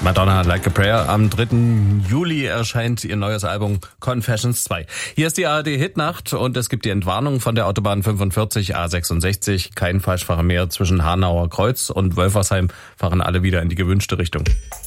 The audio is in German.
Madonna, Like a Prayer. Am 3. Juli erscheint ihr neues Album Confessions 2. Hier ist die ARD-Hitnacht und es gibt die Entwarnung von der Autobahn 45 A66. Kein Falschfahrer mehr zwischen Hanauer Kreuz und Wölfersheim, fahren alle wieder in die gewünschte Richtung.